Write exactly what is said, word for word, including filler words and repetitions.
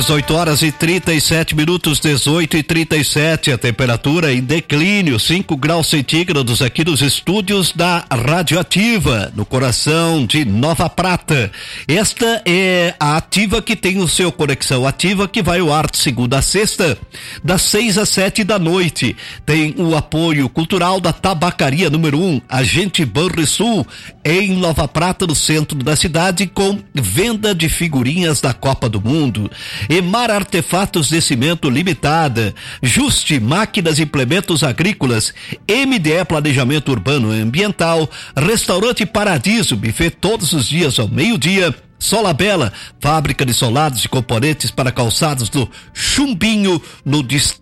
dezoito horas e trinta e sete minutos, dezoito e trinta e sete, a temperatura em declínio, cinco graus centígrados aqui nos estúdios da Radioativa, no coração de Nova Prata. Esta é a Ativa que tem o seu Conexão Ativa, que vai ao ar de segunda a sexta, das seis às sete da noite. Tem o apoio cultural da Tabacaria número um, Agente Banrisul, em Nova Prata, no centro da cidade, com venda de figurinhas da Copa do Mundo. Emar Artefatos de Cimento Limitada, Juste Máquinas e Implementos Agrícolas, M D E Planejamento Urbano e Ambiental, Restaurante Paradiso, buffet todos os dias ao meio-dia, Solabela, fábrica de solados e componentes para calçados do Chumbinho, no distrito